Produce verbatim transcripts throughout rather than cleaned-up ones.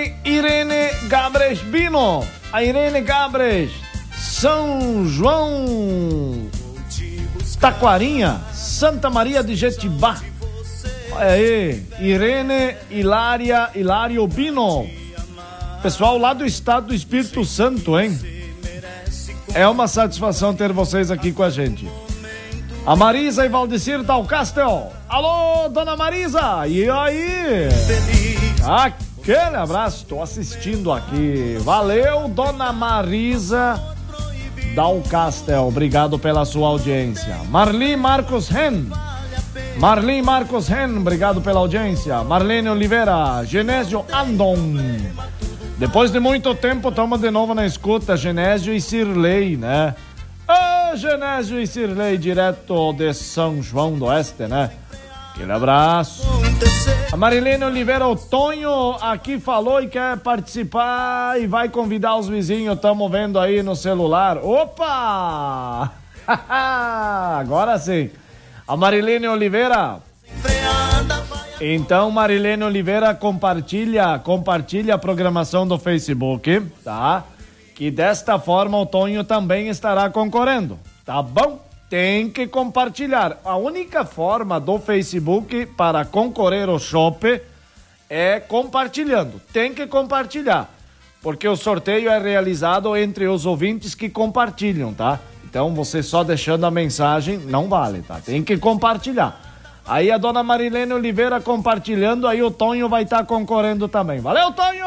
Irene, Irene Gabres Bino. A Irene Gabres, São João, Taquarinha, Santa Maria de Jetibá. Olha aí, Irene, Hilária, Hilário Bino. Pessoal lá do estado do Espírito Santo, hein? É uma satisfação ter vocês aqui com a gente. A Marisa e Valdecir Dalcastel. Alô, dona Marisa, e aí? Aquele abraço, tô assistindo aqui. Valeu, dona Marisa Dalcastel, obrigado pela sua audiência. Marli Marcos Ren. Marli Marcos Ren, obrigado pela audiência. Marlene Oliveira, Genésio Andon. Depois de muito tempo, estamos de novo na escuta, Genésio e Cirlei, né? Ah, Genésio e Cirlei, direto de São João do Oeste, né? Aquele abraço. A Marilene Oliveira, o Tonho aqui falou e quer participar e vai convidar os vizinhos, estamos vendo aí no celular. Opa! Agora sim. A Marilene Oliveira. Então, Marilene Oliveira, compartilha, compartilha a programação do Facebook, tá? Que desta forma o Tonho também estará concorrendo, tá bom? Tem que compartilhar. A única forma do Facebook para concorrer ao shopping é compartilhando. Tem que compartilhar, porque o sorteio é realizado entre os ouvintes que compartilham, tá? Então, você só deixando a mensagem não vale, tá? Tem que compartilhar. Aí a dona Marilene Oliveira compartilhando, aí o Tonho vai estar tá concorrendo também. Valeu, Tonho!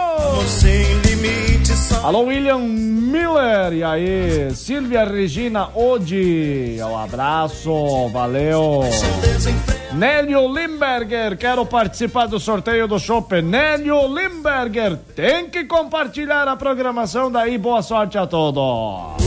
Alô, William Miller, e aí? Silvia Regina Odi, um abraço, valeu. Nélio Limberger, quero participar do sorteio do Chopp. Nélio Limberger, tem que compartilhar a programação daí, boa sorte a todos.